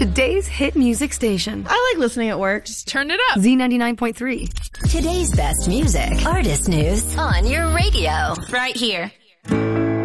today's hit music station. I like listening at work. Just turn it up. Z99.3. Today's best music, artist news on your radio. Right here.